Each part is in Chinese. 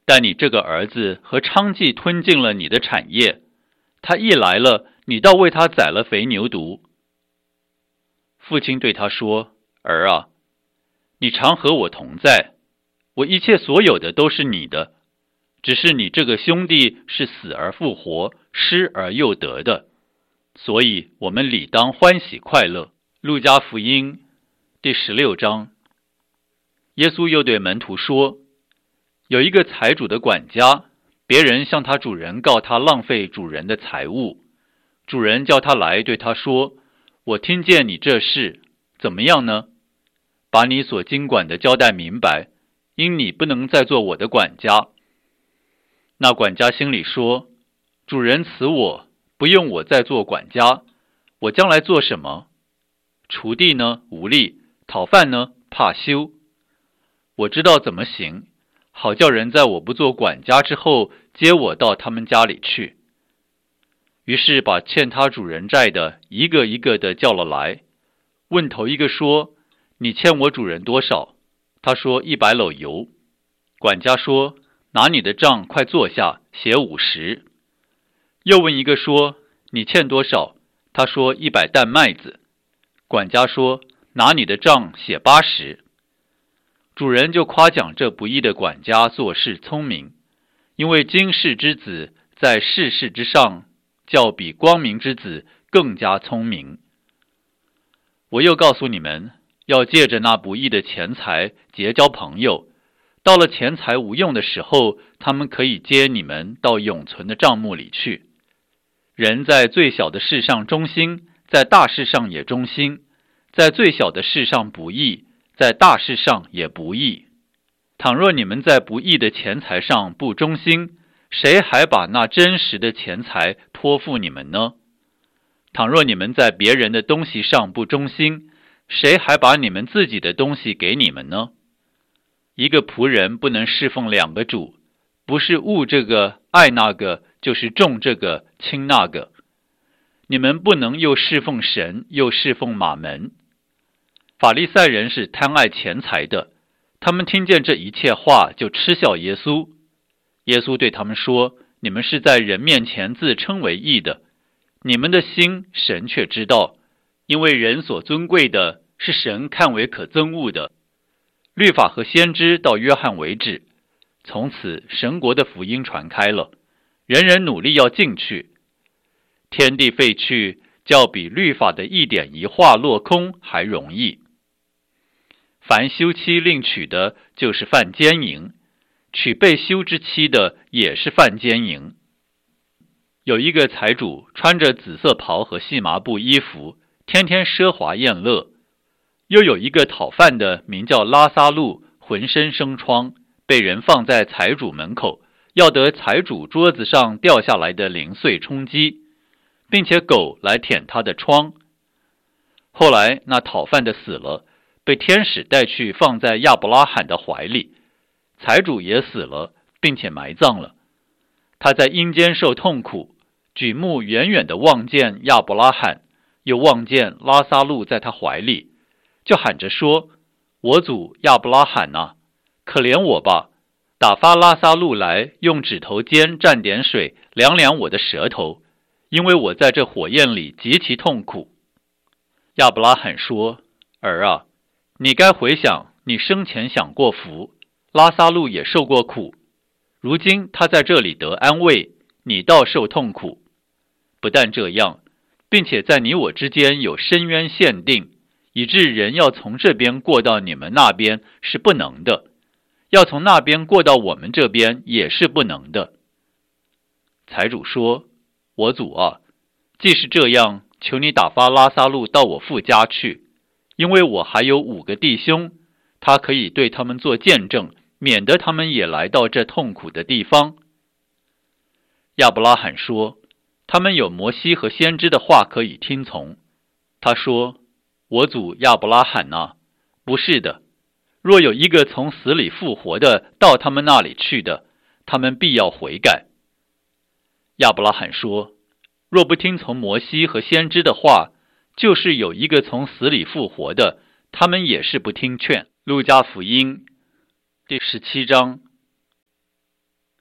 但你这个儿子和娼妓吞尽了你的产业，他一来了，你倒为他宰了肥牛犊。”父亲对他说：“儿啊，你常和我同在，我一切所有的都是你的，只是你这个兄弟是死而复活，失而又得的，所以我们理当欢喜快乐。”路加福音第16章。耶稣又对门徒说：“有一个财主的管家，别人向他主人告他浪费主人的财物，主人叫他来，对他说：我听见你这事，怎么样呢？把你所经管的交代明白，因你不能再做我的管家。”那管家心里说：“主人辞我，不用我再做管家，我将来做什么？锄地呢，无力；讨饭呢，怕羞。我知道怎么行，好叫人在我不做管家之后，接我到他们家里去。”于是把欠他主人债的一个一个的叫了来，问头一个说：“你欠我主人多少？”他说：“100篓油。”管家说：“拿你的账，快坐下，写50。”又问一个说：“你欠多少？”他说：“100担麦子。”管家说：“拿你的账，写80。”主人就夸奖这不义的管家做事聪明，因为今世之子在世事之上，较比光明之子更加聪明。我又告诉你们，要借着那不义的钱财结交朋友，到了钱财无用的时候，他们可以接你们到永存的帐幕里去。人在最小的事上忠心，在大事上也忠心；在最小的事上不义，在大事上也不义。倘若你们在不义的钱财上不忠心，谁还把那真实的钱财托付你们呢？倘若你们在别人的东西上不忠心，谁还把你们自己的东西给你们呢？一个仆人不能侍奉2个主，不是恶这个爱那个，就是重这个轻那个。你们不能又侍奉神，又侍奉马门。法利赛人是贪爱钱财的，他们听见这一切话，就嗤笑耶稣。耶稣对他们说：“你们是在人面前自称为义的，你们的心神却知道，因为人所尊贵的，是神看为可憎恶的。律法和先知到约翰为止，从此神国的福音传开了，人人努力要进去。天地废去，较比律法的一点一画落空还容易。凡休妻另娶的，就是犯奸淫；娶被休之妻的，也是犯奸淫。有一个财主，穿着紫色袍和细麻布衣服，天天奢华宴乐。又有一个讨饭的，名叫拉撒路，浑身生疮，被人放在财主门口，要得财主桌子上掉下来的零碎充饥，并且狗来舔他的疮。后来那讨饭的死了，被天使带去放在亚伯拉罕的怀里，财主也死了，并且埋葬了。他在阴间受痛苦，举目远远地望见亚伯拉罕，又望见拉撒路在他怀里，就喊着说：“我主亚伯拉罕啊，可怜我吧，打发拉撒路来，用指头尖蘸点水，凉凉我的舌头，因为我在这火焰里极其痛苦。”亚伯拉罕说：“儿啊，你该回想你生前享过福，拉撒路也受过苦，如今他在这里得安慰，你倒受痛苦。不但这样，并且在你我之间有深渊限定，以致人要从这边过到你们那边是不能的，要从那边过到我们这边也是不能的。”财主说：“我主啊，既是这样，求你打发拉撒路到我父家去，因为我还有5个弟兄，他可以对他们做见证，免得他们也来到这痛苦的地方。”亚伯拉罕说：“他们有摩西和先知的话可以听从。”他说：“我主亚伯拉罕啊，不是的，若有一个从死里复活的到他们那里去的，他们必要悔改。”亚伯拉罕说：“若不听从摩西和先知的话，就是有一个从死里复活的，他们也是不听劝。”路加福音第17章。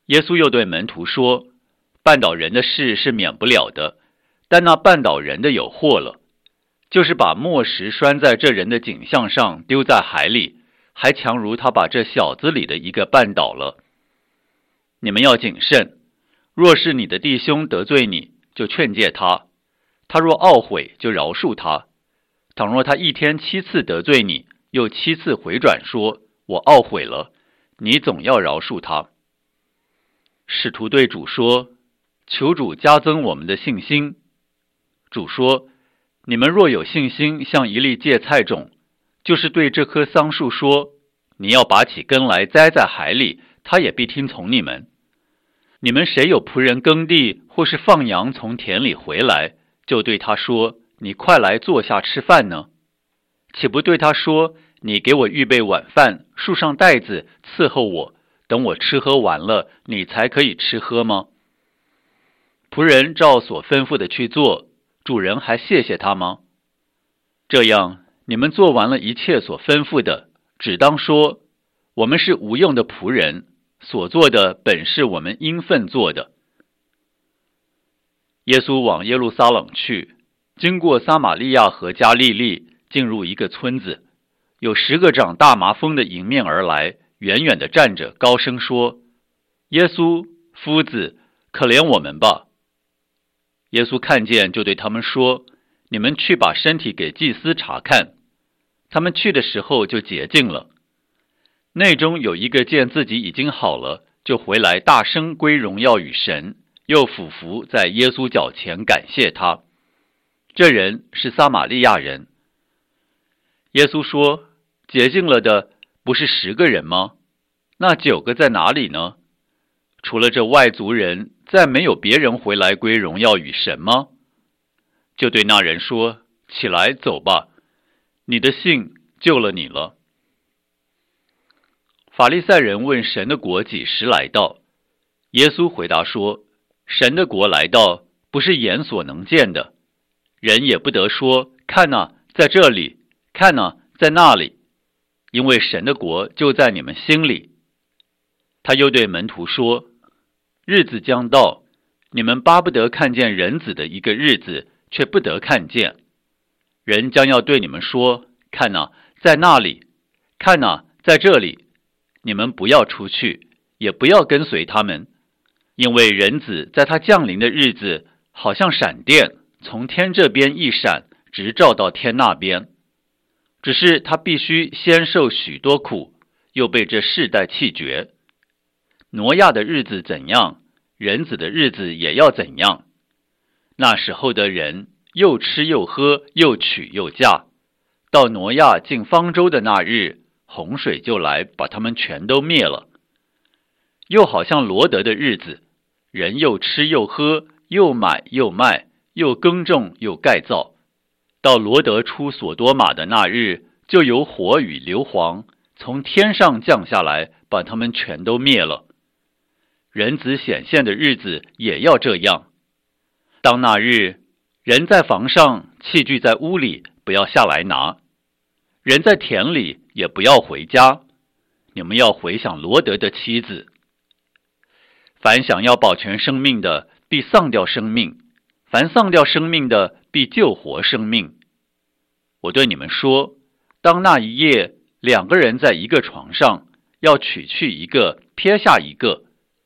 耶稣又对门徒说，绊倒人的事是免不了的，但那绊倒人的有祸了，就是把磨石拴在这人的颈项上丢在海里，还强如他把这小子里的一个绊倒了。你们要谨慎，若是你的弟兄得罪你，就劝诫他，他若懊悔，就饶恕他。倘若他一天7次得罪你，又7次回转说，我懊悔了，你总要饶恕他。使徒对主说，求主加增我们的信心。主说，你们若有信心像一粒芥菜种，就是对这棵桑树说，你要拔起根来栽在海里，他也必听从你们。你们谁有仆人耕地，或是放羊从田里回来，就对他说，你快来坐下吃饭呢？岂不对他说，你给我预备晚饭，束上带子，伺候我，等我吃喝完了，你才可以吃喝吗？仆人照所吩咐的去做，主人还谢谢他吗？这样，你们做完了一切所吩咐的，只当说，我们是无用的仆人，所做的本是我们应分做的。耶稣往耶路撒冷去，经过撒玛利亚和加利利，进入一个村子，有10个长大麻风的迎面而来，远远地站着，高声说，耶稣，夫子，可怜我们吧。耶稣看见，就对他们说，你们去把身体给祭司查看。他们去的时候就洁净了。内中有一个见自己已经好了，就回来大声归荣耀与神，又俯伏在耶稣脚前感谢他。这人是撒玛利亚人。耶稣说，洁净了的不是10个人吗？那9个在哪里呢？除了这外族人，再没有别人回来归荣耀与神吗？就对那人说，起来走吧，你的信救了你了。法利赛人问神的国几时来到？耶稣回答说，神的国来到，不是眼所能见的，人也不得说，看哪，在这里，看哪，在那里，因为神的国就在你们心里。他又对门徒说，日子将到，你们巴不得看见人子的一个日子，却不得看见。人将要对你们说，看哪，在那里，看哪，在这里，你们不要出去，也不要跟随他们，因为人子在他降临的日子，好像闪电，从天这边一闪，直照到天那边。只是他必须先受许多苦，又被这世代弃绝。挪亚的日子怎样，人子的日子也要怎样。那时候的人又吃又喝，又娶又嫁，到挪亚进方舟的那日，洪水就来，把他们全都灭了。又好像罗得的日子，人又吃又喝，又买又卖，又耕种又盖造。到罗得出所多玛的那日，就有火与硫磺从天上降下来，把他们全都灭了。人子显现的日子也要这样。当那日，人在房上，器具在屋里，不要下来拿；人在田里，也不要回家。你们要回想罗得的妻子。凡想要保全生命的，必丧掉生命；凡丧掉生命的，必救活生命。我对你们说，当那一夜2个人在一个床上，要取去一个，撇下一个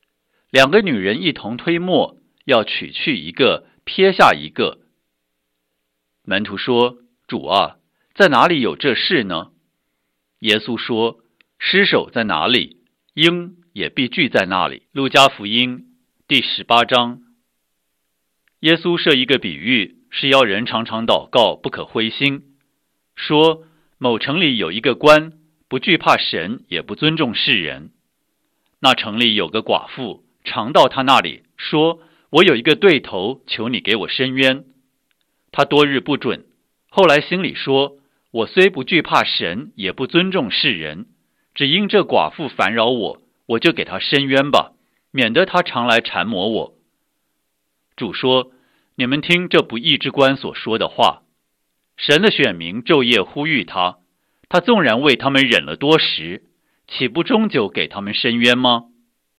；2个女人一同推磨，要取去一个，撇下一个。门徒说，主啊，在哪里有这事呢？耶稣说，尸首在哪里，鹰也必聚在那里。路加福音第18章。耶稣设一个比喻，是要人常常祷告，不可灰心。说，某城里有一个官，不惧怕神，也不尊重世人。那城里有个寡妇，常到他那里，说，我有一个对头，求你给我伸冤。他多日不准，后来心里说，我虽不惧怕神，也不尊重世人，只因这寡妇烦扰我，我就给他伸冤吧，免得他常来缠磨我。主说，你们听这不义之官所说的话。神的选民昼夜呼吁他，他纵然为他们忍了多时，岂不终究给他们伸冤吗？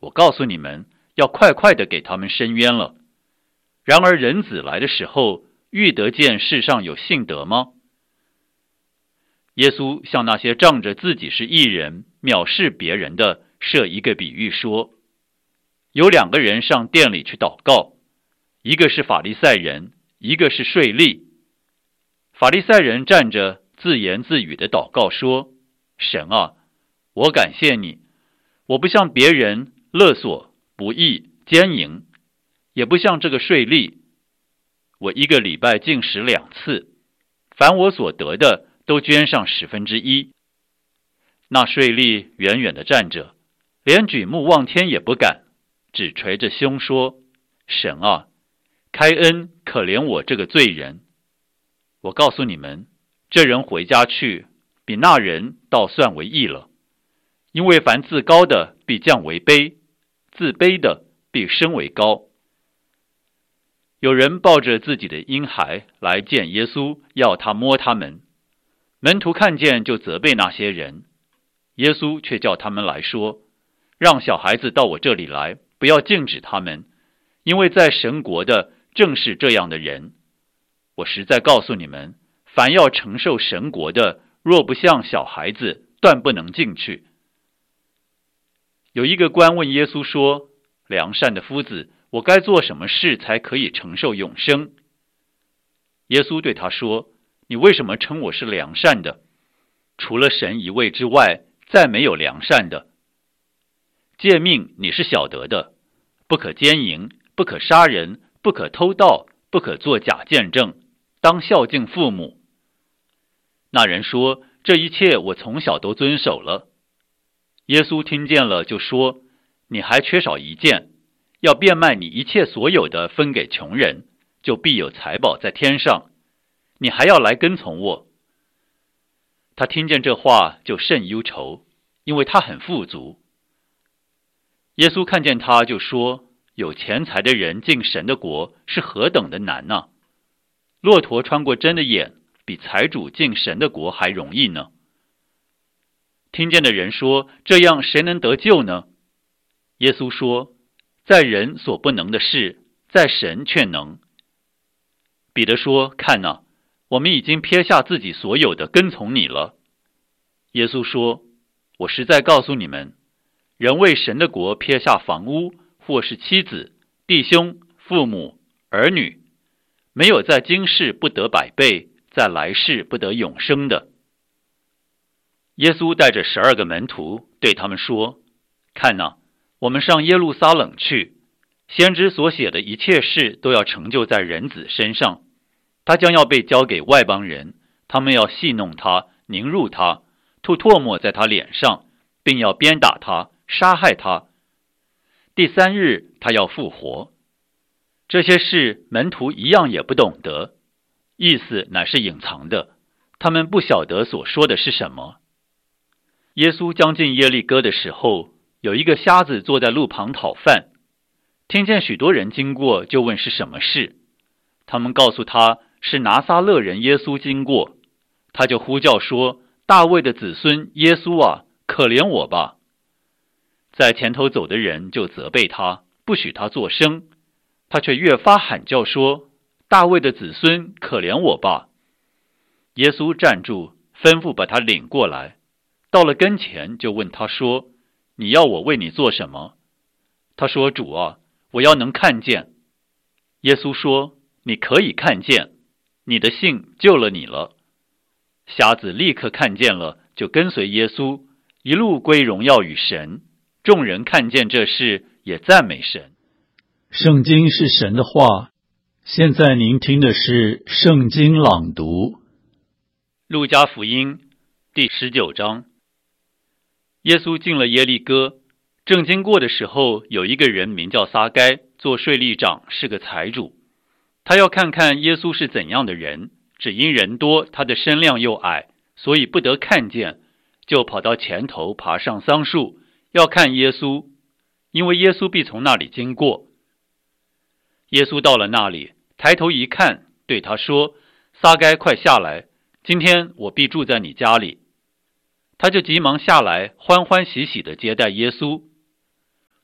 我告诉你们，要快快的给他们伸冤了。然而人子来的时候，遇得见世上有信德吗？”耶稣向那些仗着自己是义人，藐视别人的，设一个比喻说，有2个人上殿里去祷告，一个是法利赛人，一个是税吏。法利赛人站着自言自语的祷告说，神啊，我感谢你，我不像别人勒索、不义、奸淫，也不像这个税吏，我1个礼拜禁食2次，凡我所得的都捐上1/10。那税吏远远地站着，连举目望天也不敢，只捶着胸说，神啊，开恩可怜我这个罪人。我告诉你们，这人回家去，比那人倒算为义了。因为凡自高的必降为卑，自卑的必升为高。有人抱着自己的婴孩来见耶稣，要他摸他们。门徒看见就责备那些人，耶稣却叫他们来说，让小孩子到我这里来，不要禁止他们，因为在神国的正是这样的人。我实在告诉你们，凡要承受神国的，若不像小孩子，断不能进去。有一个官问耶稣说，良善的夫子，我该做什么事才可以承受永生？耶稣对他说，你为什么称我是良善的？除了神一位之外，再没有良善的。诫命你是晓得的，不可奸淫，不可杀人，不可偷盗，不可作假见证，当孝敬父母。那人说，这一切我从小都遵守了。耶稣听见了就说，你还缺少一件，要变卖你一切所有的分给穷人，就必有财宝在天上，你还要来跟从我。他听见这话就甚忧愁，因为他很富足。耶稣看见他就说，有钱财的人进神的国是何等的难啊！骆驼穿过针的眼，比财主进神的国还容易呢。听见的人说，这样谁能得救呢？耶稣说，在人所不能的事，在神却能。彼得说，看哪，我们已经撇下自己所有的跟从你了。耶稣说，我实在告诉你们，人为神的国撇下房屋，或是妻子、弟兄、父母、儿女，没有在今世不得100倍，在来世不得永生的。耶稣带着12个门徒对他们说，看哪，我们上耶路撒冷去，先知所写的一切事都要成就在人子身上。他将要被交给外邦人，他们要戏弄他，凌辱他，吐唾沫在他脸上，并要鞭打他，杀害他。第3日他要复活。这些事门徒一样也不懂得，意思乃是隐藏的，他们不晓得所说的是什么。耶稣将近耶利哥的时候，有一个瞎子坐在路旁讨饭，听见许多人经过，就问是什么事。他们告诉他，是拿撒勒人耶稣经过。他就呼叫说，大卫的子孙耶稣啊，可怜我吧。在前头走的人就责备他，不许他作声。他却越发喊叫说，大卫的子孙，可怜我吧。耶稣站住，吩咐把他领过来。到了跟前，就问他说，你要我为你做什么？他说，主啊，我要能看见。耶稣说，你可以看见，你的信救了你了。瞎子立刻看见了，就跟随耶稣，一路归荣耀与神。众人看见这事，也赞美神。 圣经是神的话，现在您听的是圣经朗读。 路加福音第19章。耶稣进了耶利哥，正经过的时候，有一个人名叫撒该，做税吏长，是个财主。他要看看耶稣是怎样的人，只因人多，他的身量又矮，所以不得看见，就跑到前头爬上桑树，要看耶稣，因为耶稣必从那里经过。耶稣到了那里，抬头一看，对他说，撒该，快下来，今天我必住在你家里。他就急忙下来，欢欢喜喜地接待耶稣。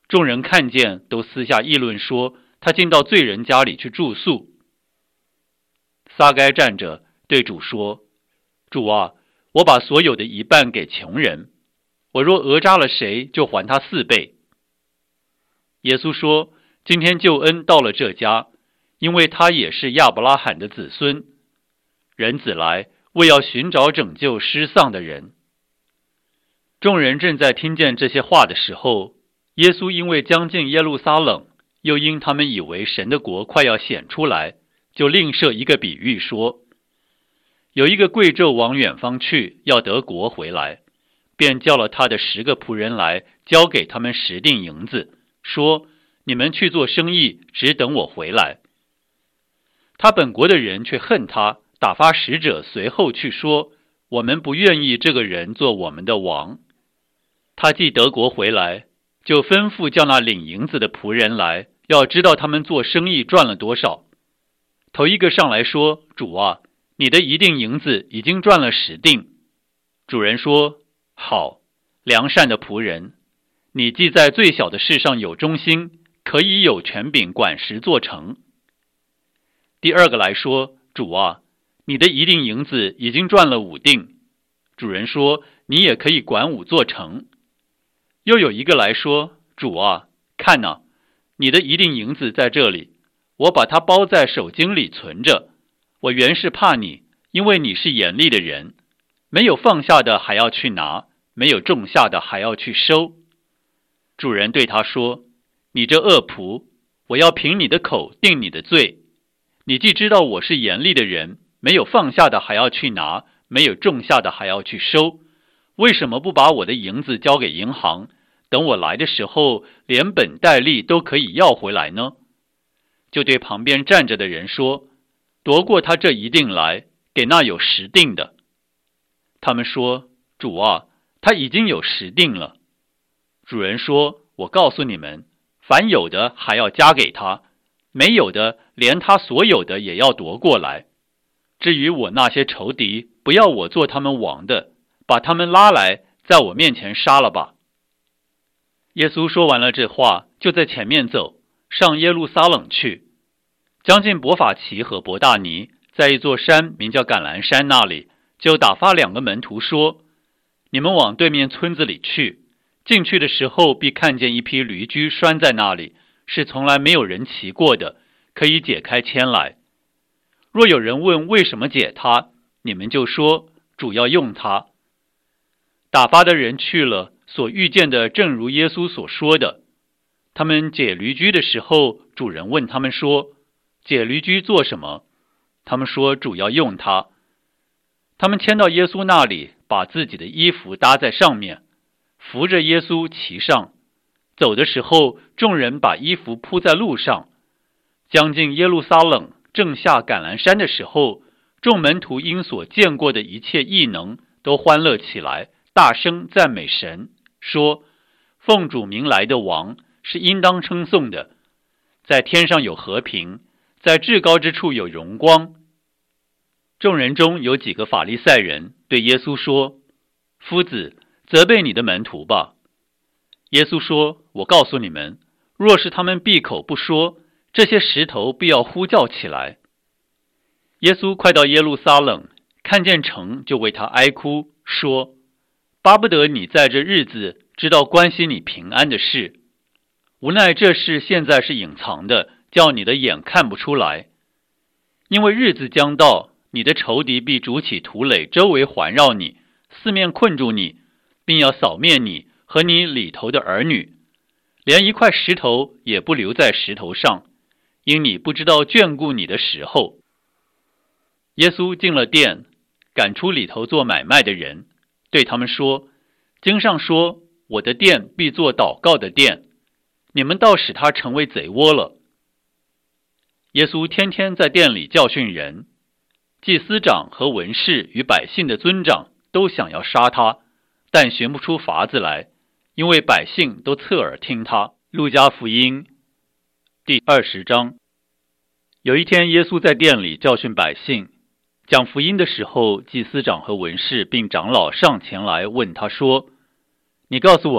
众人看见，都私下议论说，他进到罪人家里去住宿。撒该站着对主说，主啊，我把所有的一半给穷人，我若讹诈了谁，就还他4倍。耶稣说，今天救恩到了这家，因为他也是亚伯拉罕的子孙。人子来，为要寻找拯救失丧的人。众人正在听见这些话的时候，耶稣因为将近耶路撒冷，又因他们以为神的国快要显出来，就另设一个比喻说，有一个贵胄往远方去，要得国回来，便叫了他的10个仆人来，交给他们10锭银子，说，你们去做生意，只等我回来。他本国的人却恨他，打发使者随后去说，我们不愿意这个人做我们的王。他既得国回来，就吩咐叫那领银子的仆人来，要知道他们做生意赚了多少。头一个上来说，主啊，你的1锭银子已经赚了10锭。主人说，好，良善的仆人，你既在最小的事上有忠心，可以有权柄管10座城。第二个来说，主啊，你的1锭银子已经赚了5锭。主人说，你也可以管5座城。又有一个来说，主啊，看哪，你的1锭银子在这里，我把它包在手巾里存着。我原是怕你，因为你是严厉的人，没有放下的还要去拿，没有种下的还要去收。主人对他说，你这恶仆，我要凭你的口定你的罪。你既知道我是严厉的人，没有放下的还要去拿，没有种下的还要去收，为什么不把我的银子交给银行，等我来的时候连本带利都可以要回来呢？就对旁边站着的人说，夺过他这1锭来，给那有10锭的。他们说，主啊，他已经有10锭了。主人说，我告诉你们，凡有的还要加给他，没有的连他所有的也要夺过来。至于我那些仇敌，不要我做他们王的，把他们拉来，在我面前杀了吧。耶稣说完了这话，就在前面走，上耶路撒冷去。将近伯法其和伯大尼，在一座山名叫橄榄山那里，就打发2个门徒说，你们往对面村子里去，进去的时候必看见一匹驴驹拴在那里，是从来没有人骑过的，可以解开牵来。若有人问为什么解它，你们就说，主要用它。打发的人去了，所遇见的正如耶稣所说的。他们解驴驹的时候，主人问他们说，解驴驹做什么？他们说，主要用它。他们牵到耶稣那里，把自己的衣服搭在上面，扶着耶稣骑上。走的时候，众人把衣服铺在路上。将近耶路撒冷，正下橄榄山的时候，众门徒因所见过的一切异能，都欢乐起来，大声赞美神，说，奉主名来的王是应当称颂的，在天上有和平，在至高之处有荣光。众人中有几个法利赛人对耶稣说，夫子，责备你的门徒吧。耶稣说，我告诉你们，若是他们闭口不说，这些石头必要呼叫起来。耶稣快到耶路撒冷，看见城，就为他哀哭，说，巴不得你在这日子知道关系你平安的事，无奈这事现在是隐藏的，叫你的眼看不出来。因为日子将到，你的仇敌必筑起土垒，周围环绕你，四面困住你，并要扫灭你和你里头的儿女，连一块石头也不留在石头上，因你不知道眷顾你的时候。耶稣进了殿，赶出里头做买卖的人，对他们说，经上说，我的殿必作祷告的殿，你们倒使它成为贼窝了。耶稣天天在殿里教训人，祭司长和文士与百姓的尊长都想要杀他，但寻不出法子来，因为百姓都侧耳听他。路加福音第20章。有一天，耶稣在殿里教训百姓，讲福音的时候，祭司长和文士并长老上前来问他说，你告诉我们，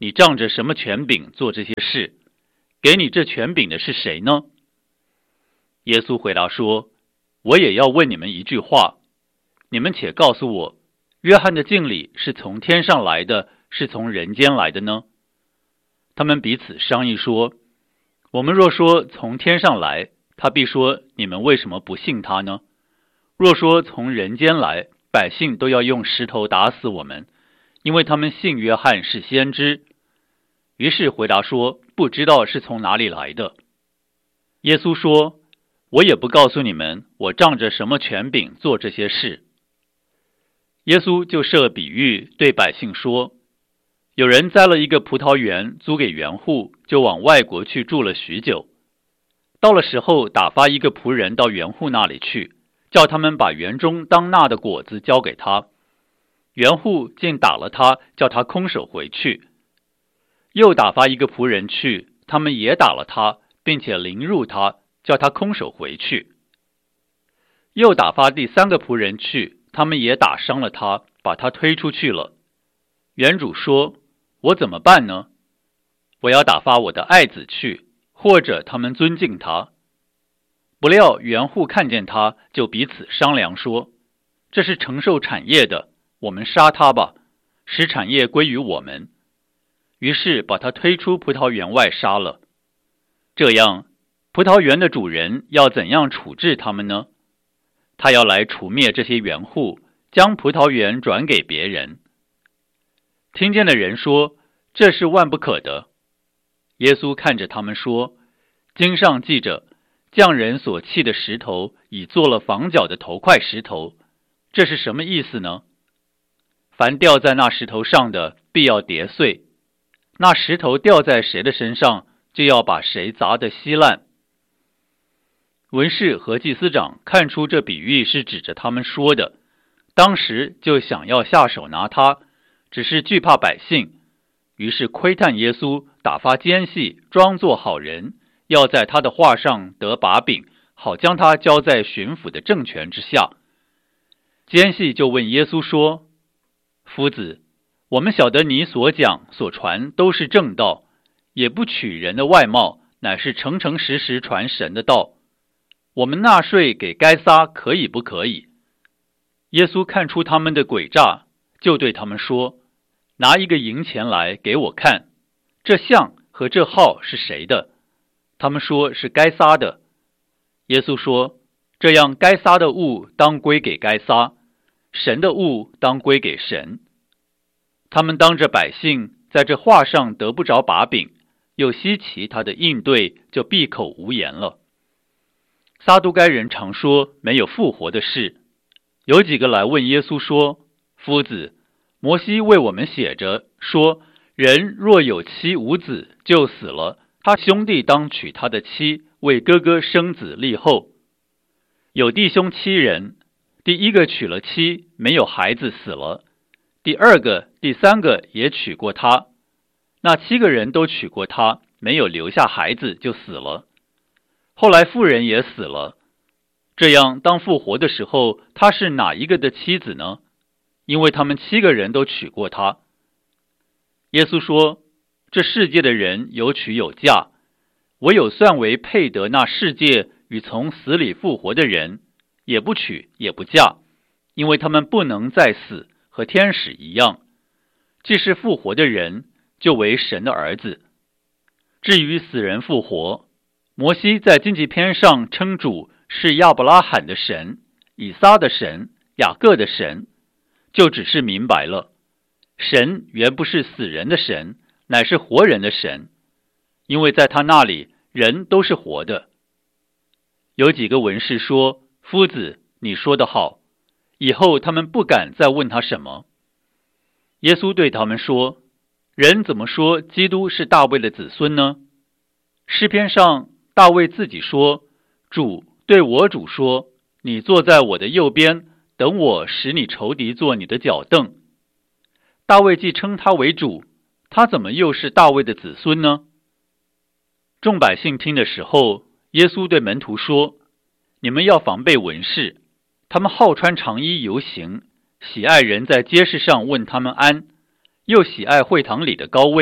你仗着什么权柄做这些事？给你这权柄的是谁呢？”耶稣回答说：“我也要问你们一句话，你们且告诉我，约翰的敬礼是从天上来的，是从人间来的呢？”他们彼此商议说：“我们若说从天上来，他必说你们为什么不信他呢？若说从人间来，百姓都要用石头打死我们，因为他们信约翰是先知。”于是回答说：“不知道是从哪里来的。”耶稣说：“我也不告诉你们，我仗着什么权柄做这些事。”耶稣就设比喻对百姓说：“有人栽了一个葡萄园，租给园户，就往外国去住了许久。到了时候，打发一个仆人到园户那里去，叫他们把园中当纳的果子交给他。园户竟打了他，叫他空手回去。又打发一个仆人去，他们也打了他，并且凌辱他，叫他空手回去。又打发第三个仆人去，他们也打伤了他，把他推出去了。园主说：我怎么办呢？我要打发我的爱子去，或者他们尊敬他。不料园户看见他，就彼此商量说：这是承受产业的，我们杀他吧，使产业归于我们。于是把他推出葡萄园外杀了。这样，葡萄园的主人要怎样处置他们呢？他要来除灭这些园户，将葡萄园转给别人。听见的人说：这是万不可的。耶稣看着他们说：经上记着，匠人所弃的石头，已做了房角的头块石头，这是什么意思呢？凡掉在那石头上的，必要跌碎；那石头掉在谁的身上，就要把谁砸得稀烂。文士和祭司长看出这比喻是指着他们说的，当时就想要下手拿他，只是惧怕百姓，于是窥探耶稣，打发奸细装作好人，要在他的话上得把柄，好将他交在巡抚的政权之下。奸细就问耶稣说：夫子，我们晓得你所讲所传都是正道，也不取人的外貌，乃是诚诚实实传神的道。我们纳税给该撒可以不可以？耶稣看出他们的诡诈，就对他们说：拿一个银钱来给我看，这像和这号是谁的？他们说是该撒的。耶稣说：这样该撒的物当归给该撒，神的物当归给神。他们当着百姓在这话上得不着把柄，又稀奇他的应对，就闭口无言了。撒都该人常说没有复活的事，有几个来问耶稣说：夫子，摩西为我们写着说，人若有妻无子就死了，他兄弟当娶他的妻，为哥哥生子立后。有弟兄7人，第一个娶了妻，没有孩子死了，第二个、第三个也娶过他，那7个人都娶过他，没有留下孩子就死了。后来妇人也死了。这样当复活的时候，他是哪一个的妻子呢？因为他们7个人都娶过他。耶稣说：这世界的人有娶有嫁，唯有算为配得那世界与从死里复活的人，也不娶也不嫁，因为他们不能再死，和天使一样。既是复活的人，就为神的儿子。至于死人复活，摩西在荆棘篇上称主是亚伯拉罕的神、以撒的神、雅各的神，就只是明白了，神原不是死人的神，乃是活人的神，因为在他那里人都是活的。有几个文士说：夫子，你说得好。以后他们不敢再问他什么。耶稣对他们说：人怎么说基督是大卫的子孙呢？诗篇上大卫自己说：主对我主说，你坐在我的右边，等我使你仇敌做你的脚凳。大卫既称他为主，他怎么又是大卫的子孙呢？众百姓听的时候，耶稣对门徒说：你们要防备文士，他们好穿长衣游行，喜爱人在街市上问他们安，又喜爱会堂里的高位，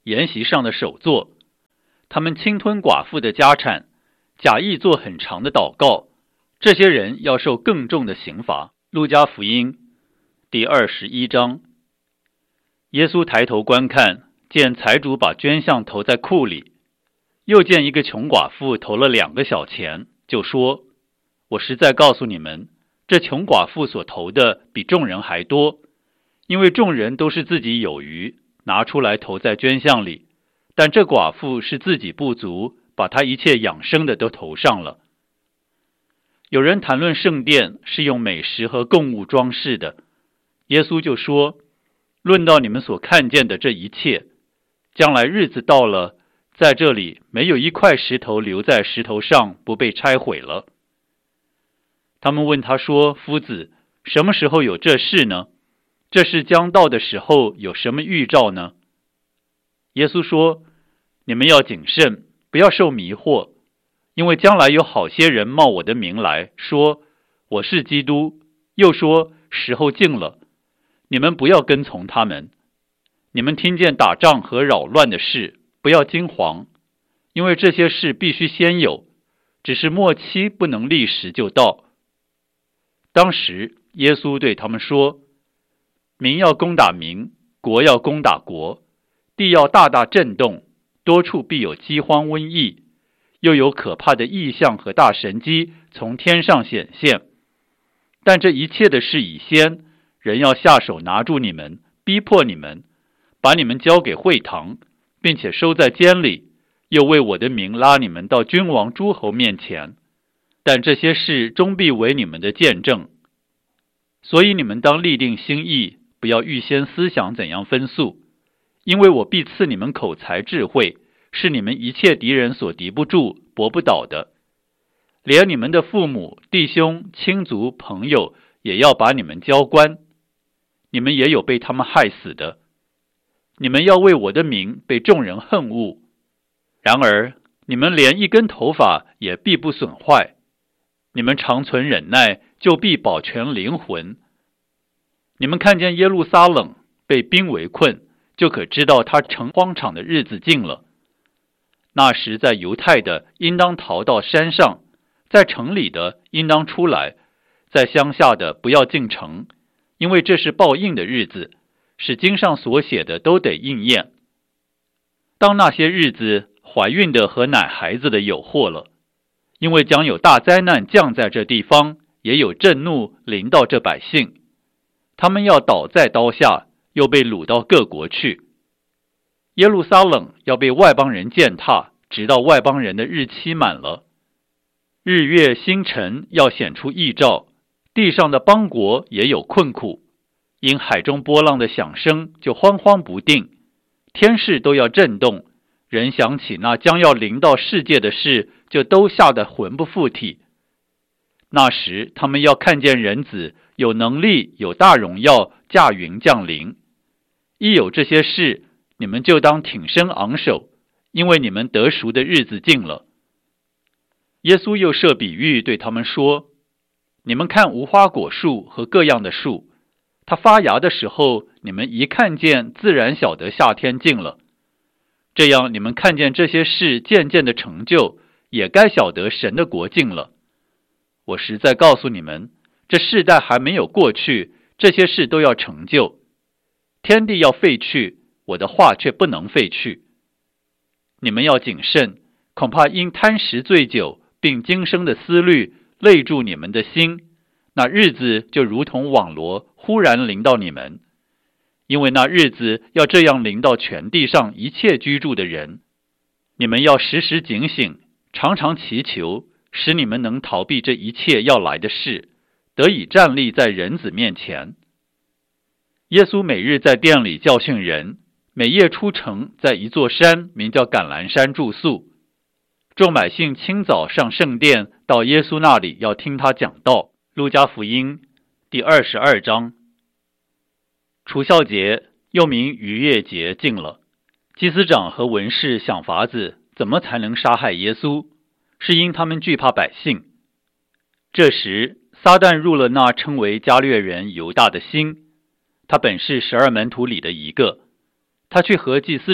筵席上的首座，他们侵吞寡妇的家产，假意做很长的祷告，这些人要受更重的刑罚。路加福音第21章。耶稣抬头观看，见财主把捐项投在库里，又见一个穷寡妇投了2个小钱，就说：我实在告诉你们，这穷寡妇所投的比众人还多，因为众人都是自己有余，拿出来投在捐项里，但这寡妇是自己不足，把她一切养生的都投上了。有人谈论圣殿是用美食和供物装饰的，耶稣就说：论到你们所看见的这一切，将来日子到了，在这里没有一块石头留在石头上不被拆毁了。他们问他说：夫子，什么时候有这事呢？这事将到的时候有什么预兆呢？耶稣说：你们要谨慎，不要受迷惑，因为将来有好些人冒我的名来说我是基督，又说时候近了，你们不要跟从他们。你们听见打仗和扰乱的事，不要惊惶，因为这些事必须先有，只是末期不能立时就到。当时耶稣对他们说：民要攻打民，国要攻打国，地要大大震动，多处必有饥荒瘟疫，又有可怕的异象和大神迹从天上显现。但这一切的事已先，人要下手拿住你们，逼迫你们，把你们交给会堂，并且收在监里，又为我的名拉你们到君王诸侯面前。但这些事终必为你们的见证。所以你们当立定心意，不要预先思想怎样分诉，因为我必赐你们口才智慧，是你们一切敌人所敌不住、搏不倒的。连你们的父母、弟兄、亲族、朋友也要把你们交官，你们也有被他们害死的。你们要为我的名被众人恨恶，然而你们连一根头发也必不损坏。你们常存忍耐，就必保全灵魂。你们看见耶路撒冷被兵围困，就可知道他成荒场的日子近了。那时在犹太的应当逃到山上，在城里的应当出来，在乡下的不要进城，因为这是报应的日子，使经上所写的都得应验。当那些日子，怀孕的和奶孩子的有祸了，因为将有大灾难降在这地方，也有震怒临到这百姓，他们要倒在刀下，又被掳到各国去。耶路撒冷要被外邦人践踏，直到外邦人的日期满了。日月星辰要显出异兆，地上的邦国也有困苦，因海中波浪的响声就慌慌不定，天势都要震动，人想起那将要临到世界的事，就都吓得魂不附体。那时他们要看见人子有能力有大荣耀驾云降临。一有这些事，你们就当挺身昂首，因为你们得赎的日子近了。耶稣又设比喻对他们说：你们看无花果树和各样的树，它发芽的时候，你们一看见，自然晓得夏天近了。这样你们看见这些事渐渐的成就，也该晓得神的国近了。我实在告诉你们，这世代还没有过去，这些事都要成就。天地要废去，我的话却不能废去。你们要谨慎，恐怕因贪食醉酒，并今生的思虑累住你们的心，那日子就如同网罗忽然临到你们。因为那日子要这样临到全地上一切居住的人。你们要时时警醒，常常祈求，使你们能逃避这一切要来的事，得以站立在人子面前。耶稣每日在殿里教训人，每夜出城，在一座山名叫橄榄山住宿。众百姓清早上圣殿，到耶稣那里要听他讲道。路加福音第22章。除酵节又名逾越节近了，祭司长和文士想法子怎么才能杀害耶稣，是因他们惧怕百姓。这时撒旦入了那称为加略人犹大的心，他本是12门徒里的一个。他去和祭司长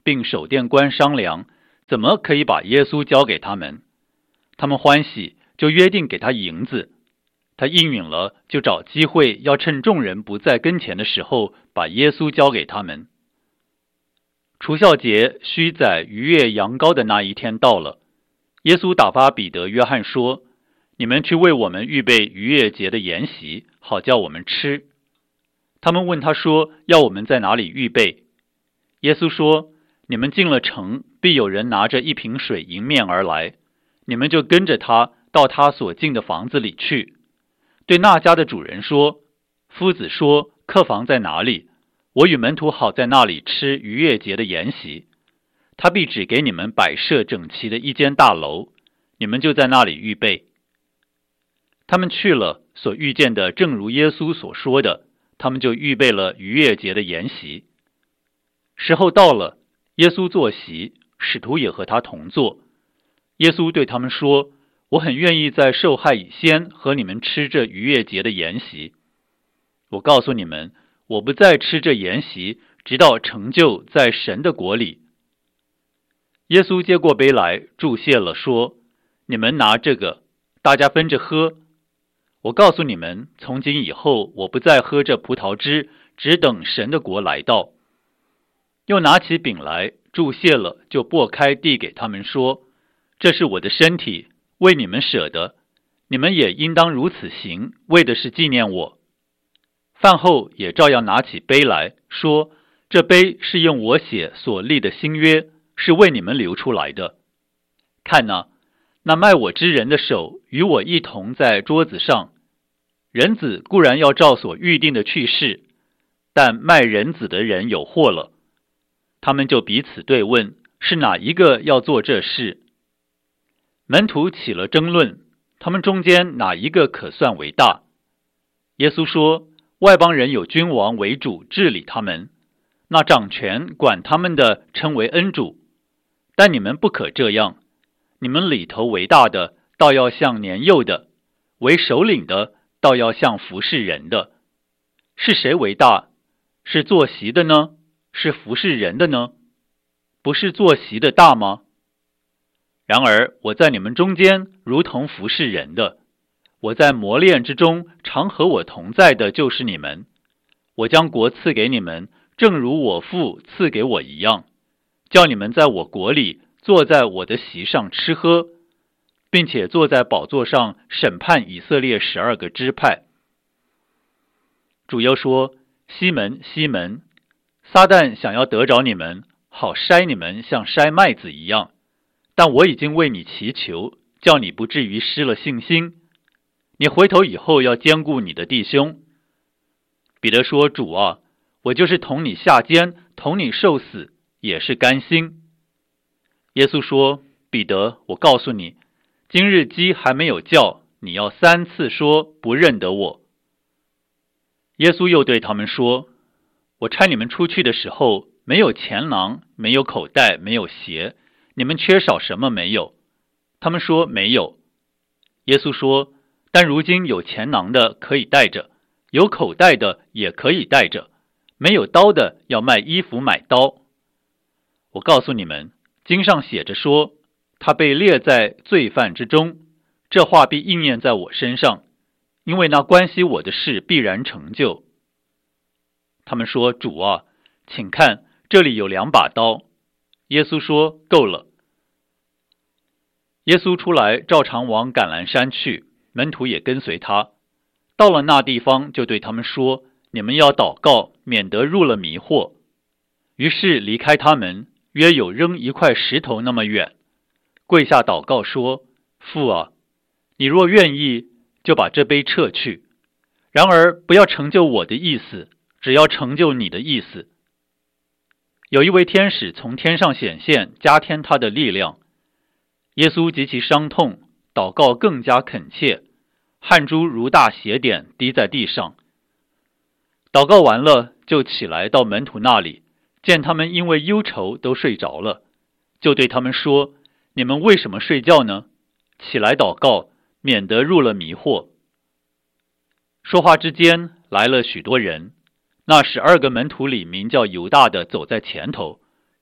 并守殿官商量，怎么可以把耶稣交给他们。他们欢喜，就约定给他银子。他应允了，就找机会要趁众人不在跟前的时候，把耶稣交给他们。除酵节须宰逾越羊羔的那一天到了，耶稣打发彼得、约翰说：“你们去为我们预备逾越节的筵席，好叫我们吃。”他们问他说：“要我们在哪里预备？”耶稣说：“你们进了城，必有人拿着一瓶水迎面而来，你们就跟着他到他所进的房子里去，对那家的主人说：夫子说，客房在哪里？我与门徒好在那里吃逾越节的筵席。他必指给你们摆设整齐的一间大楼，你们就在那里预备。”他们去了，所遇见的正如耶稣所说的，他们就预备了逾越节的筵席。时候到了，耶稣坐席，使徒也和他同坐。耶稣对他们说：“我很愿意在受害以先和你们吃这逾越节的筵席。我告诉你们，我不再吃这筵席，直到成就在神的国里。”耶稣接过杯来，祝谢了，说：“你们拿这个，大家分着喝。我告诉你们，从今以后，我不再喝这葡萄汁，只等神的国来到。”又拿起饼来，祝谢了，就擘开递给他们说：“这是我的身体，为你们舍的，你们也应当如此行，为的是纪念我。”饭后也照样拿起杯来说：“这杯是用我血所立的新约，是为你们流出来的。看哪，那卖我之人的手与我一同在桌子上。人子固然要照所预定的去世，但卖人子的人有祸了。”他们就彼此对问，是哪一个要做这事？门徒起了争论，他们中间哪一个可算为大？耶稣说：“外邦人有君王为主治理他们，那掌权管他们的称为恩主。但你们不可这样，你们里头为大的，倒要像年幼的；为首领的，倒要像服侍人的。是谁为大？是坐席的呢？是服侍人的呢？不是坐席的大吗？然而我在你们中间如同服侍人的，我在磨练之中常和我同在的就是你们。我将国赐给你们，正如我父赐给我一样，叫你们在我国里坐在我的席上吃喝，并且坐在宝座上审判以色列12个支派。”主又说：“西门，西门，撒旦想要得着你们，好筛你们像筛麦子一样，但我已经为你祈求，叫你不至于失了信心。你回头以后要兼顾你的弟兄。”彼得说：“主啊，我就是同你下监，同你受死，也是甘心。”耶稣说：“彼得，我告诉你，今日鸡还没有叫，你要3次说不认得我。”耶稣又对他们说：“我差你们出去的时候，没有钱囊，没有口袋，没有鞋，你们缺少什么没有？”他们说：“没有。”耶稣说：“但如今有钱囊的可以带着，有口袋的也可以带着，没有刀的要卖衣服买刀。我告诉你们，经上写着说，他被列在罪犯之中，这话必应验在我身上，因为那关系我的事必然成就。”他们说：“主啊，请看，这里有2把刀。”耶稣说：“够了。”耶稣出来，照常往橄榄山去，门徒也跟随他。到了那地方，就对他们说：“你们要祷告，免得入了迷惑。”于是离开他们，约有扔一块石头那么远，跪下祷告说：“父啊，你若愿意，就把这杯撤去；然而不要成就我的意思，只要成就你的意思。”有一位天使从天上显现，加添他的力量。耶稣极其伤痛，祷告更加恳切，汗珠如大血点滴在地上。祷告完了，就起来到门徒那里，见他们因为忧愁都睡着了，就对他们说：“你们为什么睡觉呢？起来祷告，免得入了迷惑。”说话之间，来了许多人。那12个门徒里名叫犹大的走在前头，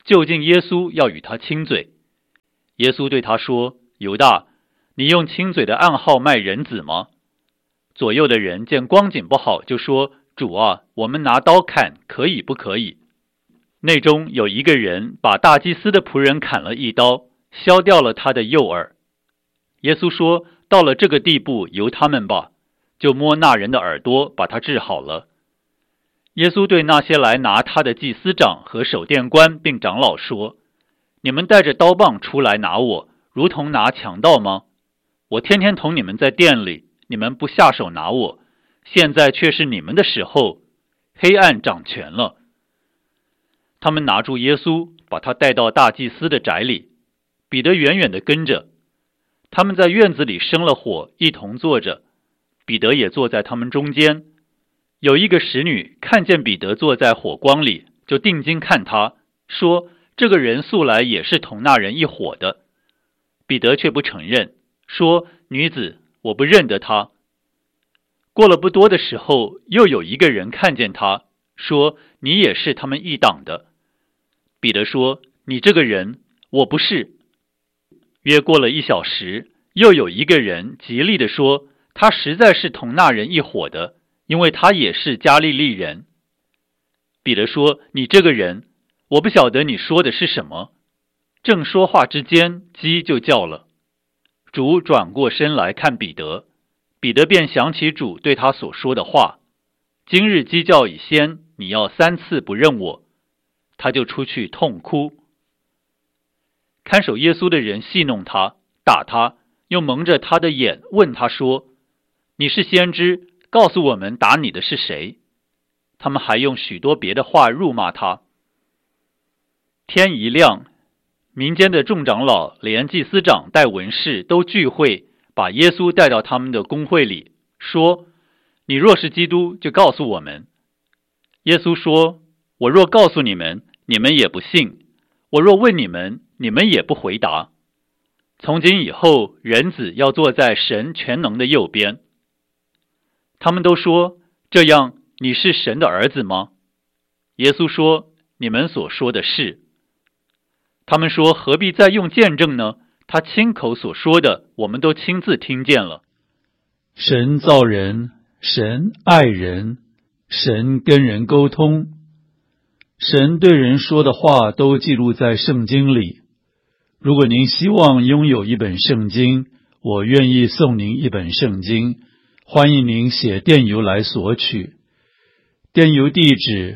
就近耶稣要与他亲嘴。耶稣对他说：犹大，你用亲嘴的暗号卖人子吗？左右的人见光景不好，就说：主啊，我们拿刀砍，可以不可以？内中有一个人把大祭司的仆人砍了一刀，削掉了他的右耳。耶稣说：到了这个地步，由他们吧，就摸那人的耳朵，把他治好了。耶稣对那些来拿他的祭司长和守殿官并长老说：你们带着刀棒出来拿我，如同拿强盗吗？我天天同你们在殿里，你们不下手拿我，现在却是你们的时候，黑暗掌权了。他们拿住耶稣，把他带到大祭司的宅里，彼得远远地跟着。他们在院子里生了火，一同坐着，彼得也坐在他们中间。有一个使女看见彼得坐在火光里，就定睛看他，说：这个人素来也是同那人一伙的。彼得却不承认，说：女子，我不认得他。过了不多的时候，又有一个人看见他，说：你也是他们一党的。彼得说：你这个人，我不是。约过了1小时，又有一个人极力地说：他实在是同那人一伙的，因为他也是加利利人。彼得说：你这个人，我不晓得你说的是什么。正说话之间，鸡就叫了。主转过身来看彼得，彼得便想起主对他所说的话：今日鸡叫以先，你要3次不认我。他就出去痛哭。看守耶稣的人戏弄他，打他，又蒙着他的眼，问他说：你是先知，告诉我们打你的是谁？他们还用许多别的话辱骂他。天一亮，民间的众长老连祭司长带文士都聚会，把耶稣带到他们的公会里，说：你若是基督，就告诉我们。耶稣说：我若告诉你们，你们也不信；我若问你们，你们也不回答。从今以后，人子要坐在神全能的右边。他们都说：这样，你是神的儿子吗？耶稣说：你们所说的是。他们说：何必再用见证呢？他亲口所说的，我们都亲自听见了。 神造人，神爱人，神跟人沟通，神对人说的话都记录在圣经里。如果您希望拥有一本圣经，我愿意送您一本圣经，欢迎您写电邮来索取。电邮地址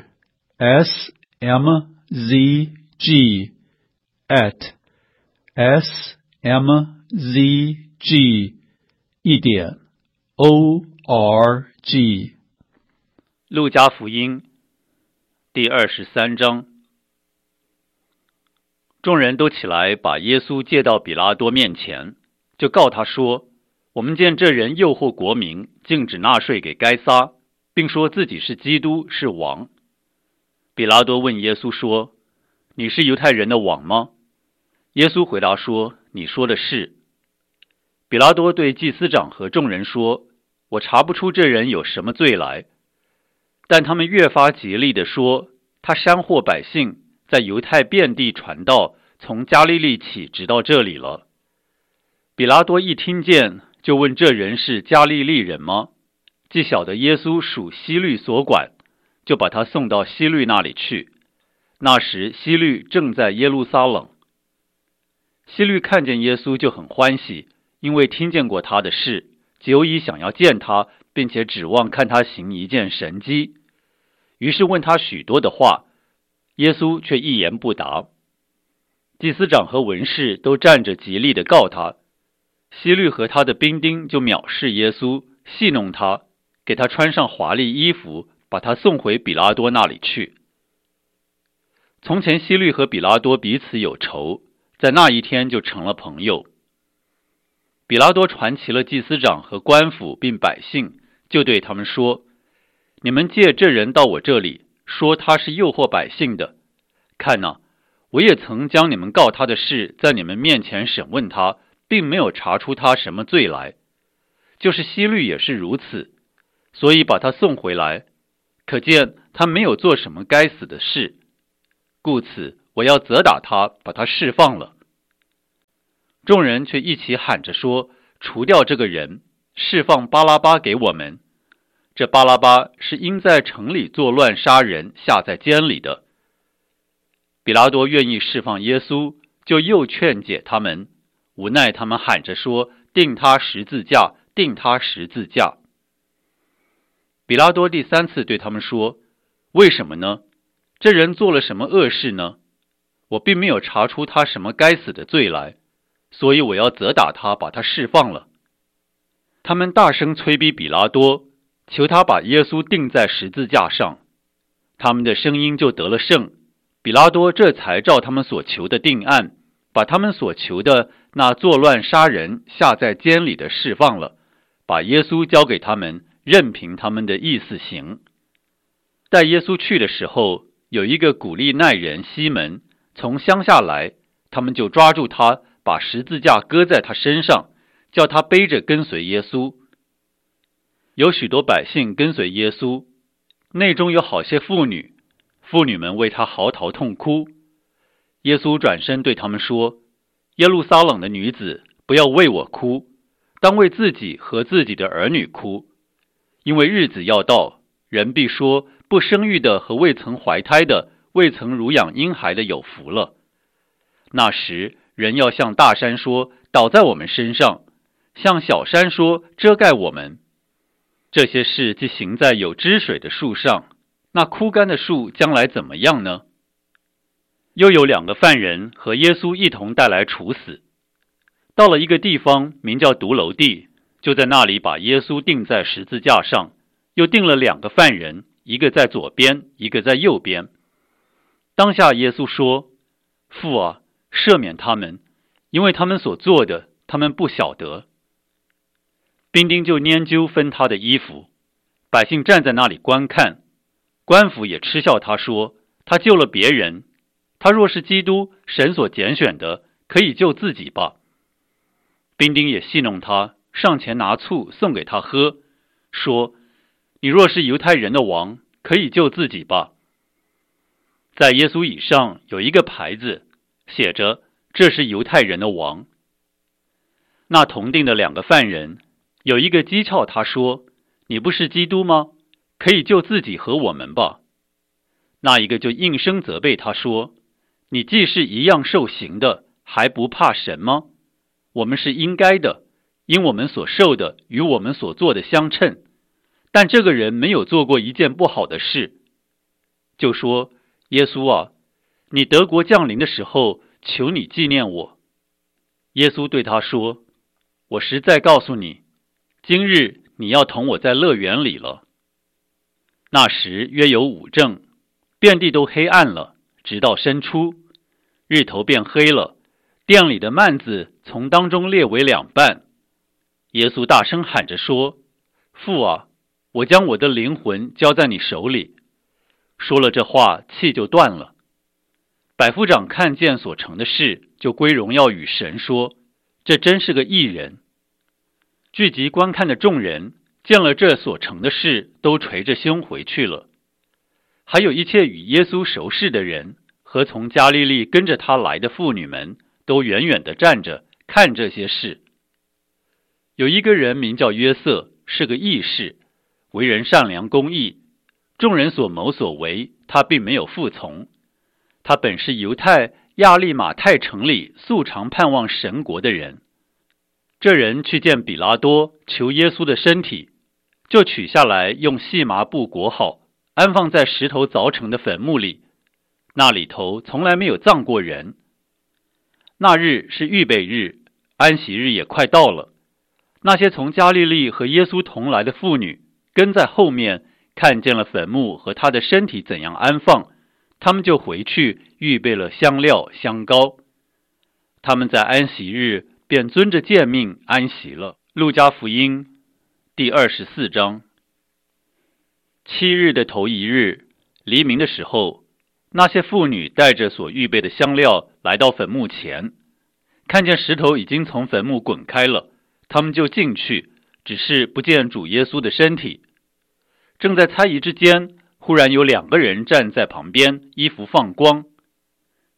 smzg@smzg.org。 路加福音第23章。众人都起来，把耶稣借到比拉多面前，就告他说：我们见这人诱惑国民，禁止纳税给该撒，并说自己是基督，是王。比拉多问耶稣说：你是犹太人的王吗？耶稣回答说：你说的是。比拉多对祭司长和众人说：我查不出这人有什么罪来。但他们越发极力地说，他煽惑百姓，在犹太遍地传道，从加利利起直到这里了。比拉多一听见，就问这人是加利利人吗？既晓得耶稣属希律所管，就把他送到希律那里去。那时希律正在耶路撒冷。希律看见耶稣就很欢喜，因为听见过他的事，久已想要见他，并且指望看他行一件神迹。于是问他许多的话，耶稣却一言不答。祭司长和文士都站着极力地告他。希律和他的兵丁就藐视耶稣，戏弄他，给他穿上华丽衣服，把他送回比拉多那里去。从前希律和比拉多彼此有仇，在那一天就成了朋友。比拉多传齐了祭司长和官府并百姓，就对他们说：你们借这人到我这里，说他是诱惑百姓的。看哪，我也曾将你们告他的事在你们面前审问他，并没有查出他什么罪来。就是希律也是如此，所以把他送回来，可见他没有做什么该死的事。故此我要责打他，把他释放了。”众人却一起喊着说：“除掉这个人，释放巴拉巴给我们。这巴拉巴是因在城里作乱杀人，下在监里的。”比拉多愿意释放耶稣，就又劝解他们，无奈他们喊着说：“钉他十字架，钉他十字架。”比拉多第3次对他们说：“为什么呢？这人做了什么恶事呢？我并没有查出他什么该死的罪来，所以我要责打他，把他释放了。”他们大声催逼比拉多，求他把耶稣钉在十字架上。他们的声音就得了胜，比拉多这才照他们所求的定案，把他们所求的那作乱杀人下在监里的释放了，把耶稣交给他们，任凭他们的意思行。带耶稣去的时候，有一个古利奈人西门从乡下来，他们就抓住他，把十字架搁在他身上，叫他背着跟随耶稣。有许多百姓跟随耶稣，内中有好些妇女，妇女们为他嚎啕痛哭。耶稣转身对他们说：“耶路撒冷的女子，不要为我哭，当为自己和自己的儿女哭，因为日子要到，人必说，不生育的和未曾怀胎的，未曾乳养婴孩的有福了。那时，人要向大山说，倒在我们身上，向小山说，遮盖我们。这些事既行在有汁水的树上，那枯干的树将来怎么样呢？”又有2个犯人和耶稣一同带来处死。到了一个地方，名叫独楼地，就在那里把耶稣钉在十字架上，又钉了2个犯人，一个在左边，一个在右边。当下耶稣说：“父啊，赦免他们，因为他们所做的，他们不晓得。”兵丁就拈阄分他的衣服，百姓站在那里观看。官府也嗤笑他说：“他救了别人，他若是基督，神所拣选的，可以救自己吧。”兵丁也戏弄他，上前拿醋送给他喝，说：“你若是犹太人的王，可以救自己吧。”在耶稣以上有一个牌子，写着：“这是犹太人的王。”那同定的2个犯人，有一个讥诮他说：“你不是基督吗？可以救自己和我们吧。”那一个就应声责备他说：“你既是一样受刑的，还不怕神吗？我们是应该的，因我们所受的与我们所做的相称。但这个人没有做过一件不好的事。”就说：“耶稣啊，你得国降临的时候，求你纪念我。”耶稣对他说：“我实在告诉你，今日你要同我在乐园里了。”那时约有午正，遍地都黑暗了，直到申初，日头变黑了，殿里的幔子从当中裂为2半。耶稣大声喊着说：“父啊，我将我的灵魂交在你手里。”说了这话，气就断了。百夫长看见所成的事，就归荣耀与神，说：“这真是个义人。”聚集观看的众人见了这所成的事，都垂着胸回去了。还有一切与耶稣熟识的人和从加利利跟着他来的妇女们，都远远地站着看这些事。有一个人名叫约瑟，是个义士，为人善良公义，众人所谋所为，他并没有服从。他本是犹太亚利马太城里素常盼望神国的人。这人去见比拉多，求耶稣的身体，就取下来，用细麻布裹好，安放在石头凿成的坟墓里。那里头从来没有葬过人。那日是预备日，安息日也快到了。那些从加利利和耶稣同来的妇女跟在后面，看见了坟墓和他的身体怎样安放，他们就回去预备了香料香膏。他们在安息日便遵着诫命安息了。路加福音第24章。7日的头一日，黎明的时候，那些妇女带着所预备的香料来到坟墓前，看见石头已经从坟墓滚开了，他们就进去，只是不见主耶稣的身体。正在猜疑之间，忽然有2个人站在旁边，衣服放光。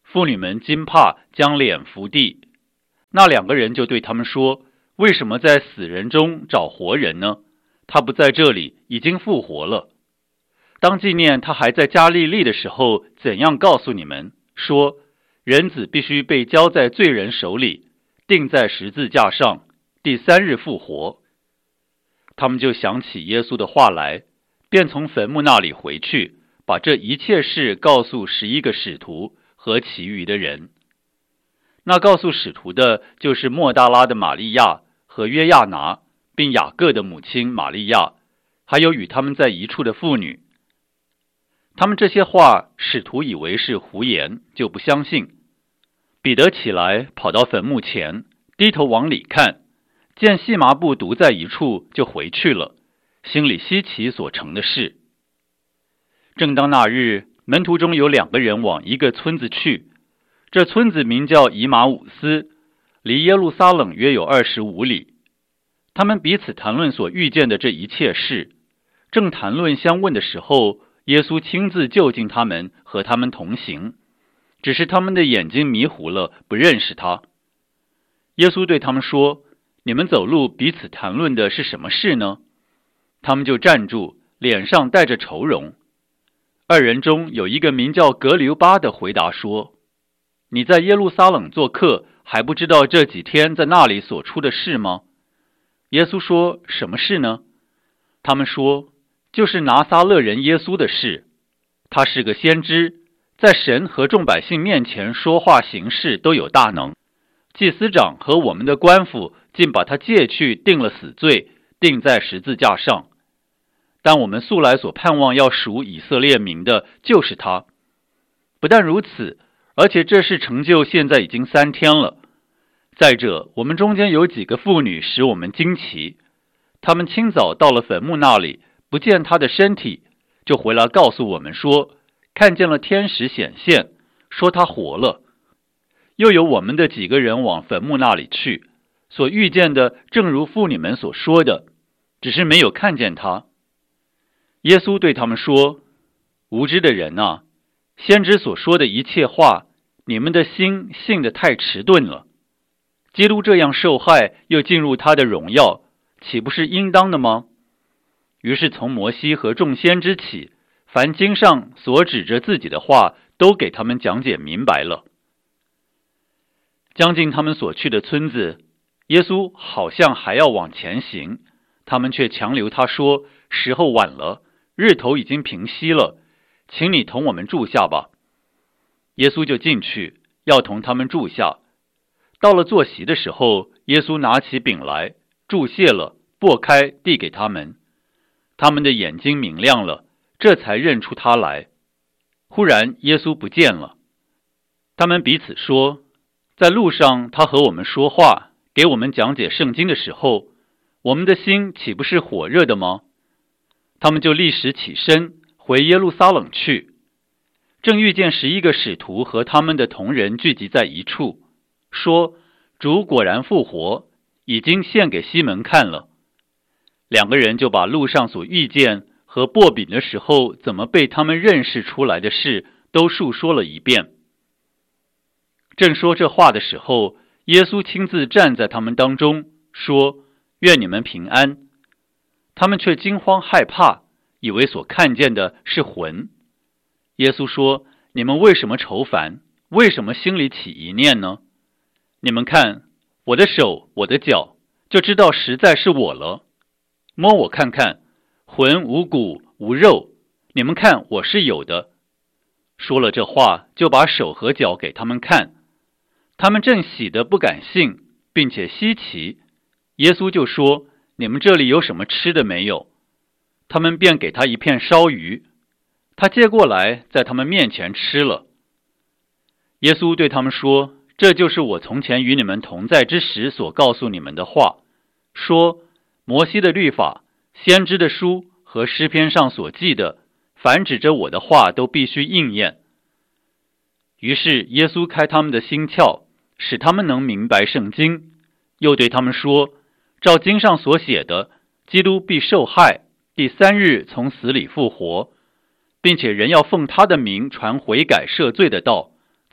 妇女们惊怕，将脸伏地。那2个人就对他们说：为什么在死人中找活人呢？他不在这里，已经复活了。当纪念他还在加利利的时候，怎样告诉你们，说人子必须被交在罪人手里，钉在十字架上，第3日复活。他们就想起耶稣的话来，便从坟墓那里回去，把这一切事告诉11个使徒和其余的人。那告诉使徒的就是抹大拉的玛利亚和约亚拿，并雅各的母亲玛利亚，还有与他们在一处的妇女。他们这些话，使徒以为是胡言，就不相信。彼得起来，跑到坟墓前，低头往里看，见细麻布独在一处，就回去了，心里稀奇所成的事。正当那日，门徒中有2个人往一个村子去，这村子名叫以马忤斯，离耶路撒冷约有25里。他们彼此谈论所遇见的这一切事，正谈论相问的时候，耶稣亲自就近他们，和他们同行，只是他们的眼睛迷糊了，不认识他。耶稣对他们说：你们走路彼此谈论的是什么事呢？他们就站住，脸上带着愁容。2人中有一个名叫格留巴的回答说：你在耶路撒冷做客，还不知道这几天在那里所出的事吗？耶稣说：什么事呢？他们说：就是拿撒勒人耶稣的事。他是个先知，在神和众百姓面前说话行事都有大能。祭司长和我们的官府竟把他借去，定了死罪，钉在十字架上。但我们素来所盼望要赎以色列民的，就是他。不但如此，而且这事成就现在已经3天了。再者，我们中间有几个妇女使我们惊奇，她们清早到了坟墓那里，不见他的身体，就回来告诉我们说，看见了天使显现，说他活了。又有我们的几个人往坟墓那里去，所遇见的正如妇女们所说的，只是没有看见他。耶稣对他们说：无知的人啊，先知所说的一切话，你们的心信得太迟钝了。基督这样受害，又进入他的荣耀，岂不是应当的吗？于是从摩西和众先知起，凡经上所指着自己的话，都给他们讲解明白了。将近他们所去的村子，耶稣好像还要往前行，他们却强留他说：时候晚了，日头已经平息了，请你同我们住下吧。耶稣就进去，要同他们住下。到了坐席的时候，耶稣拿起饼来，祝谢了，擘开，递给他们。他们的眼睛明亮了，这才认出他来。忽然耶稣不见了。他们彼此说，在路上他和我们说话，给我们讲解圣经的时候，我们的心岂不是火热的吗？他们就立时起身，回耶路撒冷去。正遇见11个使徒和他们的同人聚集在一处，说：主果然复活，已经献给西门看了。2个人就把路上所遇见和擘饼的时候怎么被他们认识出来的事都述说了一遍。正说这话的时候，耶稣亲自站在他们当中，说：愿你们平安。他们却惊慌害怕，以为所看见的是魂。耶稣说：你们为什么愁烦？为什么心里起疑念呢？你们看我的手，我的脚，就知道实在是我了。摸我看看，魂无骨无肉，你们看我是有的。说了这话，就把手和脚给他们看。他们正喜得不敢信，并且稀奇。耶稣就说：你们这里有什么吃的没有？他们便给他一片烧鱼，他接过来，在他们面前吃了。耶稣对他们说：这就是我从前与你们同在之时所告诉你们的话，说摩西的律法、先知的书和诗篇上所记的，凡指着我的话都必须应验。于是耶稣开他们的心窍，使他们能明白圣经，又对他们说：照经上所写的，基督必受害，第3日从死里复活，并且人要奉他的名传悔改赦罪的道，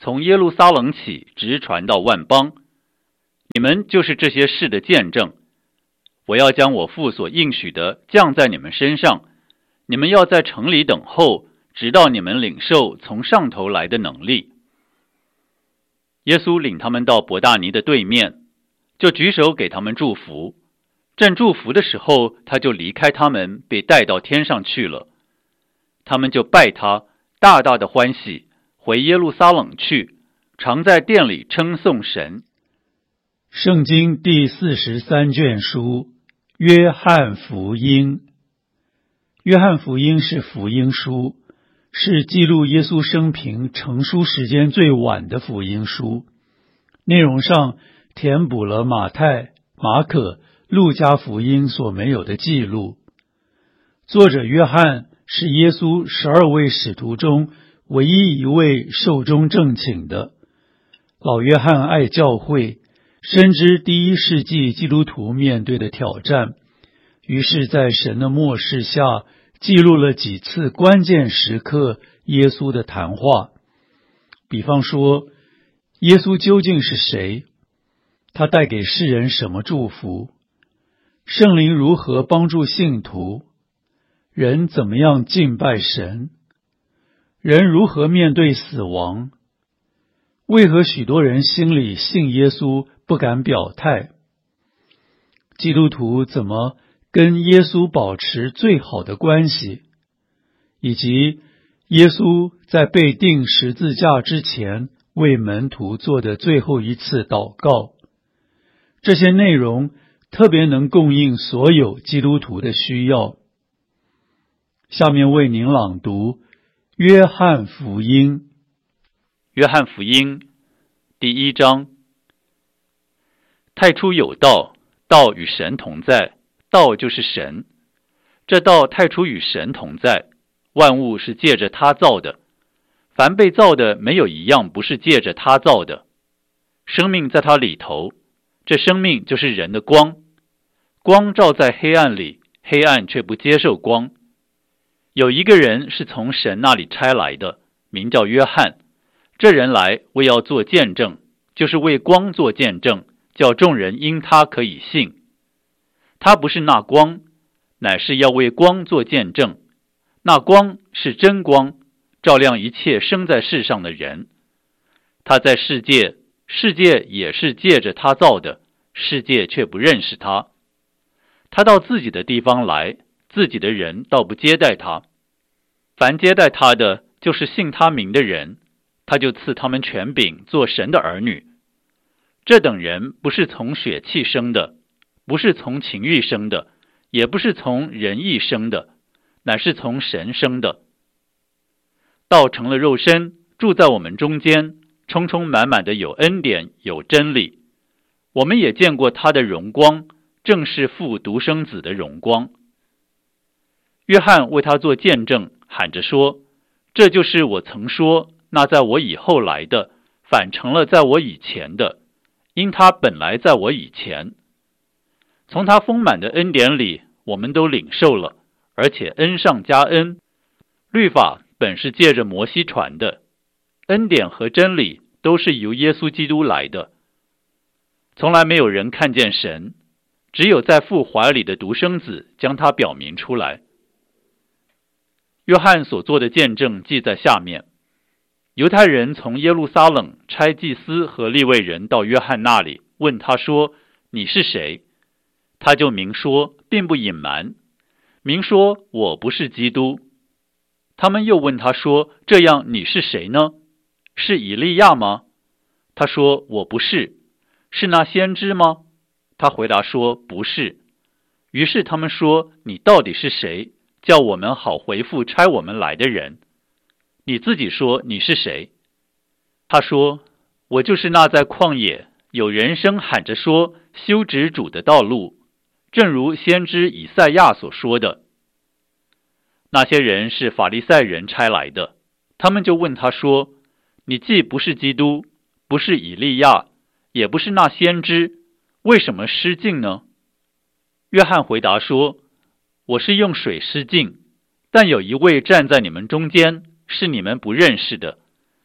从耶路撒冷起，直传到万邦。你们就是这些事的见证。我要将我父所应许的降在你们身上，你们要在城里等候，直到你们领受从上头来的能力。”耶稣领他们到伯大尼的对面，就举手给他们祝福。正祝福的时候，他就离开他们，被带到天上去了。他们就拜他，大大的欢喜，回耶路撒冷去，常在殿里称颂神。 圣经第43卷书，约翰福音。约翰福音是福音书，是记录耶稣生平成书时间最晚的福音书，内容上填补了马太、马可、路加福音所没有的记录。作者约翰是耶稣12位使徒中唯一一位寿终正寝的。老约翰爱教会，深知第一世纪基督徒面对的挑战，于是在神的默示下记录了几次关键时刻耶稣的谈话。比方说，耶稣究竟是谁？他带给世人什么祝福？圣灵如何帮助信徒？人怎么样敬拜神？人如何面对死亡？为何许多人心里信耶稣不敢表态？基督徒怎么跟耶稣保持最好的关系？以及耶稣在被钉十字架之前为门徒做的最后一次祷告。这些内容特别能供应所有基督徒的需要。下面为您朗读约翰福音。 约翰福音第1章。太初有道，道与神同在，道就是神。这道太初与神同在，万物是借着他造的，凡被造的没有一样不是借着他造的。生命在他里头，这生命就是人的光。光照在黑暗里，黑暗却不接受光。有一个人是从神那里差来的，名叫约翰。这人来为要做见证，就是为光做见证，叫众人因他可以信。他不是那光，乃是要为光做见证。那光是真光，照亮一切生在世上的人。他在世界，世界也是借着他造的，世界却不认识他。他到自己的地方来，自己的人倒不接待他。凡接待他的，就是信他名的人，他就赐他们权柄做神的儿女。这等人不是从血气生的，不是从情欲生的，也不是从人意生的，乃是从神生的。道成了肉身，住在我们中间，充充满满的有恩典，有真理。我们也见过他的荣光，正是父独生子的荣光。约翰为他做见证，喊着说：“这就是我曾说，那在我以后来的，反成了在我以前的，因他本来在我以前。”从他丰满的恩典里，我们都领受了，而且恩上加恩。律法本是借着摩西传的，恩典和真理都是由耶稣基督来的。从来没有人看见神，只有在父怀里的独生子将他表明出来。约翰所做的见证记在下面。犹太人从耶路撒冷差祭司和利未人到约翰那里，问他说：“你是谁？”他就明说，并不隐瞒，明说：“我不是基督。”他们又问他说：“这样你是谁呢？是以利亚吗？”他说：“我不是。”是那先知吗？他回答说：“不是。”于是他们说：“你到底是谁？叫我们好回复差我们来的人。你自己说你是谁？”他说：“我就是那在旷野有人声喊着说，修直主的道路，正如先知以赛亚所说的。”那些人是法利赛人差来的，他们就问他说：“你既不是基督，不是以利亚，也不是那先知，为什么失敬呢？”约翰回答说：“我是用水施浸，但有一位站在你们中间，是你们不认识的，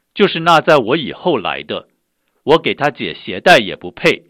就是那在我以后来的，我给他解鞋带也不配。